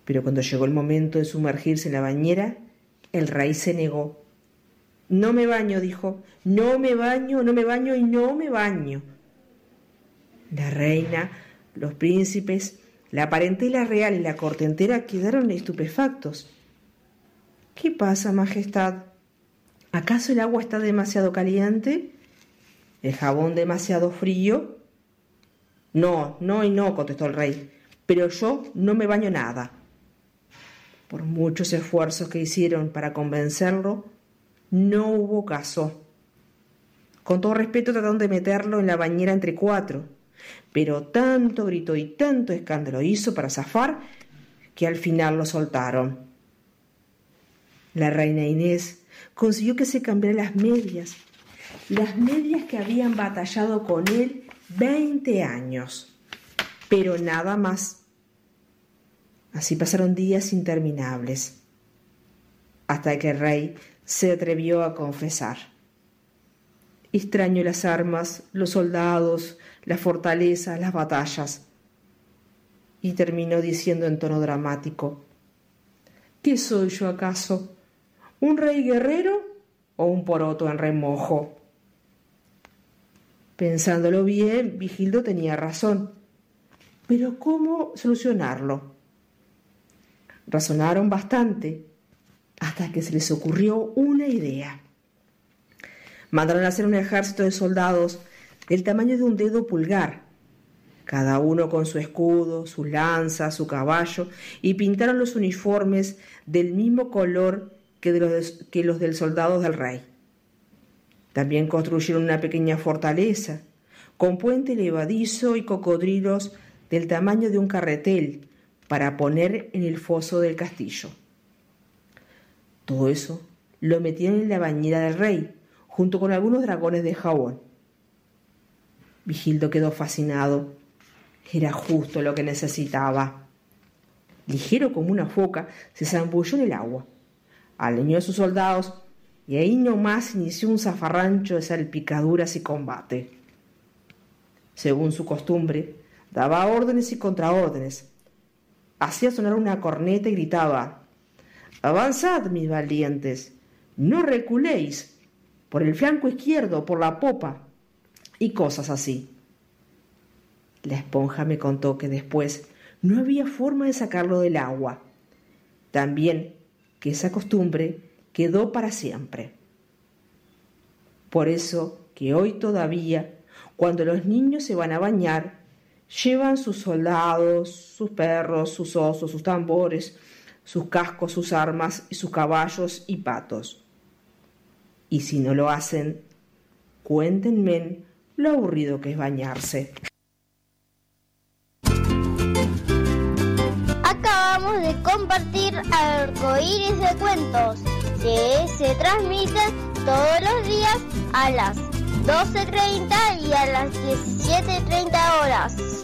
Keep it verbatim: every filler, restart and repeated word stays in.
Pero cuando llegó el momento de sumergirse en la bañera, el rey se negó. «No me baño», dijo, «no me baño, no me baño y no me baño». La reina, los príncipes, la parentela real y la corte entera quedaron estupefactos. «¿Qué pasa, majestad? ¿Acaso el agua está demasiado caliente? ¿El jabón demasiado frío?» «No, no y no», contestó el rey, «pero yo no me baño nada». Por muchos esfuerzos que hicieron para convencerlo, no hubo caso. Con todo respeto trataron de meterlo en la bañera entre cuatro, pero tanto gritó y tanto escándalo hizo para zafar que al final lo soltaron. La reina Inés consiguió que se cambiara las medias, las medias que habían batallado con él veinte años, pero nada más. Así pasaron días interminables, hasta que el rey se atrevió a confesar. «Extraño las armas, los soldados, las fortalezas, las batallas». Y terminó diciendo en tono dramático: «¿Qué soy yo acaso? ¿Un rey guerrero o un poroto en remojo?» Pensándolo bien, Vigildo tenía razón. Pero ¿cómo solucionarlo? Razonaron bastante, hasta que se les ocurrió una idea. Mandaron a hacer un ejército de soldados del tamaño de un dedo pulgar, cada uno con su escudo, su lanza, su caballo, y pintaron los uniformes del mismo color que, de los, que los del soldado del rey. También construyeron una pequeña fortaleza, con puente levadizo y cocodrilos del tamaño de un carretel, para poner en el foso del castillo. Todo eso lo metieron en la bañera del rey, junto con algunos dragones de jabón. Vigildo quedó fascinado. Era justo lo que necesitaba. Ligero como una foca, se zambulló en el agua, alineó a sus soldados y ahí nomás inició un zafarrancho de salpicaduras y combate. Según su costumbre, daba órdenes y contraórdenes. Hacía sonar una corneta y gritaba: «Avanzad, mis valientes, no reculéis, por el flanco izquierdo, por la popa», y cosas así. La esponja me contó que después no había forma de sacarlo del agua. También que esa costumbre quedó para siempre. Por eso que hoy todavía, cuando los niños se van a bañar, llevan sus soldados, sus perros, sus osos, sus tambores, sus cascos, sus armas y sus caballos y patos. Y si no lo hacen, cuéntenme lo aburrido que es bañarse. Acabamos de compartir Arcoíris de Cuentos, que se transmiten todos los días a las doce treinta y a las diecisiete treinta horas.